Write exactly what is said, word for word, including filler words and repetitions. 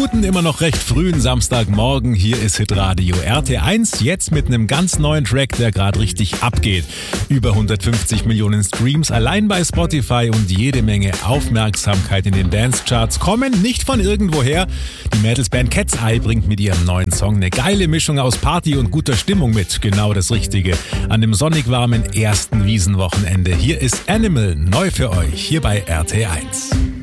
guten, immer noch recht frühen Samstagmorgen. Hier ist Hitradio R T eins, jetzt mit einem ganz neuen Track, der gerade richtig abgeht. Über hundertfünfzig Millionen Streams allein bei Spotify und jede Menge Aufmerksamkeit in den Dance-Charts kommen nicht von irgendwoher. Die Mädelsband Cat's Eye bringt mit ihrem neuen Song eine geile Mischung aus Party und guter Stimmung mit. Genau das Richtige an dem sonnig warmen ersten Wiesenwochenende. Hier ist Animal, neu für euch, hier bei R T eins.